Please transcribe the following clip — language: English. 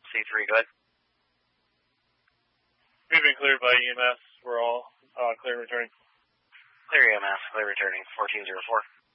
C3, go ahead. We've been cleared by EMS. We're all clear and returning. Clear EMS, clear returning, 1404.